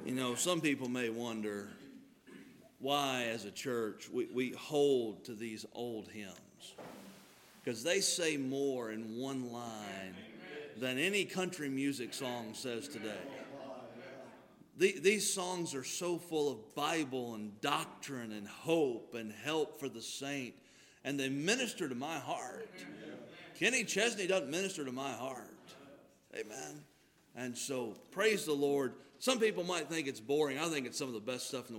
Some people may wonder why, as a church, we hold to these old hymns. Because they say more in one line than any country music song says today. These songs are so full of Bible and doctrine and hope and help for the saint, and they minister to my heart. Kenny Chesney doesn't minister to my heart. Amen. And so, praise the Lord. Some people might think it's boring. I think it's some of the best stuff in the